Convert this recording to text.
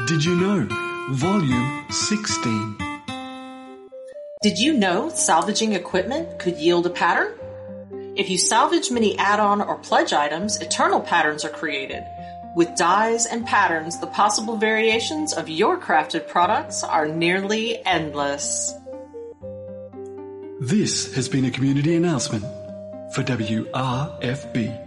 Did you know? Volume 16. Did you know salvaging equipment could yield a pattern? If you salvage many add-on or pledge items, eternal patterns are created. With dyes and patterns, the possible variations of your crafted products are nearly endless. This has been a community announcement for WRFB.